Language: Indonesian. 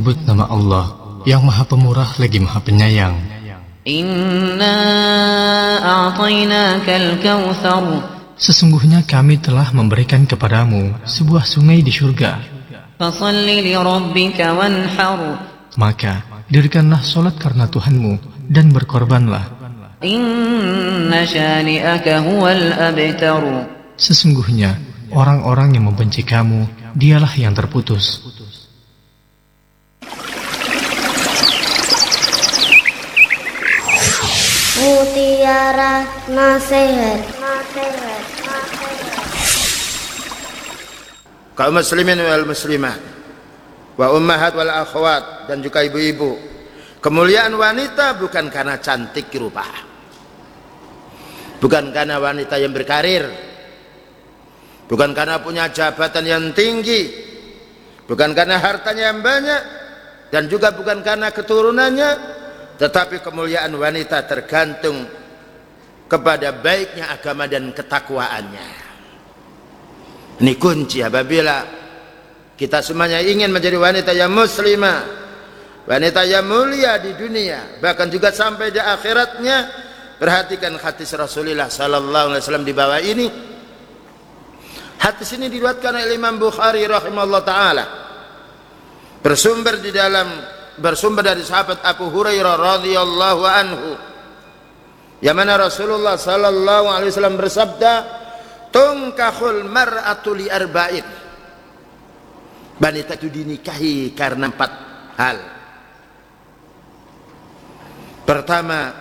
menyebut nama Allah yang Maha Pemurah lagi Maha Penyayang. Inna a'tainakal kautsar. Sesungguhnya kami telah memberikan kepadamu sebuah sungai di surga. Fashalli li rabbika wanhar. Maka dirikanlah solat karena Tuhanmu dan berkorbanlah. Inna syani'aka huwal abtar. Sesungguhnya orang-orang yang membenci kamu, dialah yang terputus. Mutiara Nasihat. Kaum muslimin wal muslimat, wa ummahat wal akhwat, dan juga ibu-ibu, kemuliaan wanita bukan karena cantik rupa, bukan karena wanita yang berkarir, bukan karena punya jabatan yang tinggi, bukan karena hartanya yang banyak, dan juga bukan karena keturunannya, tetapi kemuliaan wanita tergantung kepada baiknya agama dan ketakwaannya. Ini kunci apabila kita semuanya ingin menjadi wanita yang muslimah, wanita yang mulia di dunia, bahkan juga sampai di akhiratnya. Perhatikan hadis Rasulullah sallallahu alaihi wasallam di bawah ini. Hadis ini diriwayatkan oleh Imam Bukhari rahimahullah taala. Bersumber dari sahabat Abu Hurairah radhiyallahu anhu, yang mana Rasulullah sallallahu alaihi wasallam bersabda, "Tunkahul mar'atu li arba'in." Wanita itu dinikahi karena 4 hal. Pertama,